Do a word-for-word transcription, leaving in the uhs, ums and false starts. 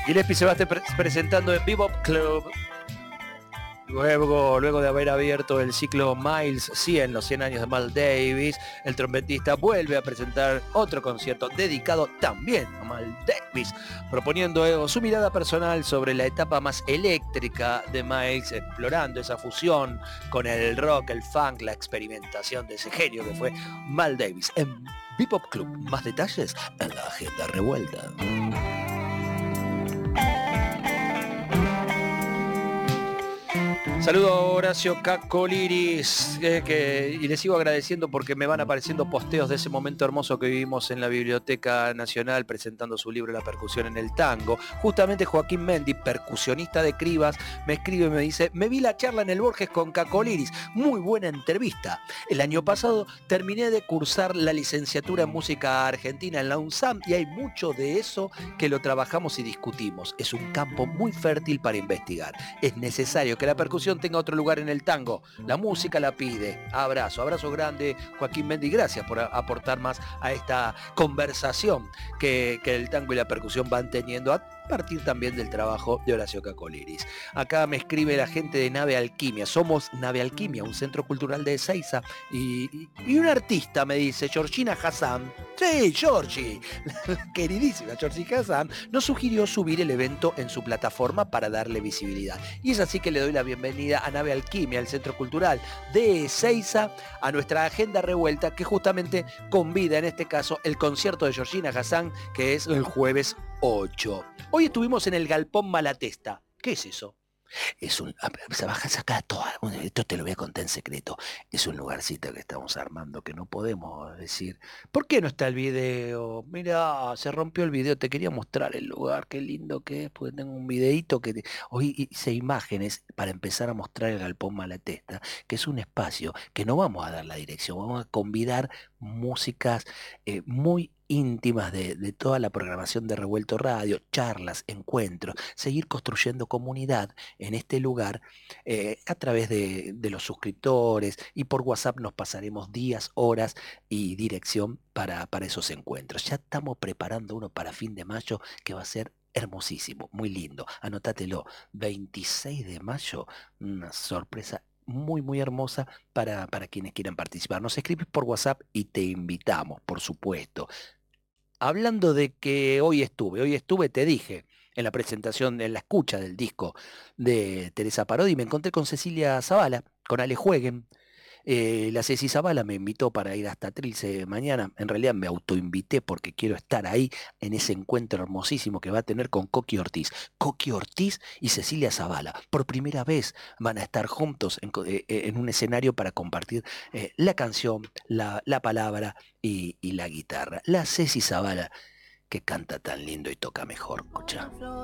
Gillespie se va a estar pre- presentando en Bebop Club. Luego, luego de haber abierto el ciclo Miles cien, los cien años de Miles Davis, el trompetista vuelve a presentar otro concierto dedicado también a Miles Davis, proponiendo su mirada personal sobre la etapa más eléctrica de Miles, explorando esa fusión con el rock, el funk, la experimentación de ese genio que fue Miles Davis en Bebop Club. Más detalles en la agenda revuelta. Saludo a Horacio Cacoliris, eh, que, y les sigo agradeciendo porque me van apareciendo posteos de ese momento hermoso que vivimos en la Biblioteca Nacional presentando su libro La percusión en el tango. Justamente Joaquín Mendi, percusionista de Cribas, me escribe y me dice: me vi la charla en el Borges con Cacoliris, muy buena entrevista. El año pasado terminé de cursar la licenciatura en música argentina en la UNSAM y hay mucho de eso que lo trabajamos y discutimos. Es un campo muy fértil para investigar. Es necesario que la percusión tenga otro lugar en el tango. La música la pide. Abrazo, abrazo grande, Joaquín Mendi. Gracias por aportar más a esta conversación que, que el tango y la percusión van teniendo a partir también del trabajo de Horacio Cacoliris. Acá me escribe la gente de Nave Alquimia. Somos Nave Alquimia, un centro cultural de Ezeiza. Y, y, y un artista, me dice, Georgina Hassan. Sí, Georgie, la queridísima Georgie Hassan, nos sugirió subir el evento en su plataforma para darle visibilidad. Y es así que le doy la bienvenida a Nave Alquimia, el centro cultural de Ezeiza, a nuestra agenda revuelta que justamente convida en este caso el concierto de Georgina Hassan, que es el jueves ocho. Hoy estuvimos en el Galpón Malatesta. ¿Qué es eso? Es un... Se baja a sacar todo. Esto te lo voy a contar en secreto. Es un lugarcito que estamos armando que no podemos decir. ¿Por qué no está el video? Mira, se rompió el video. Te quería mostrar el lugar. Qué lindo que es. Porque tengo un videíto que... Te... Hoy hice imágenes para empezar a mostrar el Galpón Malatesta, que es un espacio que no vamos a dar la dirección. Vamos a convidar músicas eh, muy íntimas de, de toda la programación de Revuelto Radio, charlas, encuentros, seguir construyendo comunidad en este lugar eh, a través de, de los suscriptores, y por WhatsApp nos pasaremos días, horas y dirección para, para esos encuentros. Ya estamos preparando uno para fin de mayo que va a ser hermosísimo, muy lindo. Anótatelo, veintiséis de mayo, una sorpresa muy muy hermosa para, para quienes quieran participar. Nos escribes por WhatsApp y te invitamos, por supuesto. Hablando de que hoy estuve, hoy estuve, te dije, en la presentación, en la escucha del disco de Teresa Parodi, me encontré con Cecilia Zavala, con Ale Jueguen. Eh, la Ceci Zavala me invitó para ir hasta Trilce mañana. En realidad me autoinvité porque quiero estar ahí en ese encuentro hermosísimo que va a tener con Coqui Ortiz. Coqui Ortiz y Cecilia Zavala. Por primera vez van a estar juntos en, eh, en un escenario para compartir eh, la canción, la, la palabra y, y la guitarra. La Ceci Zavala, que canta tan lindo y toca mejor. Escucha.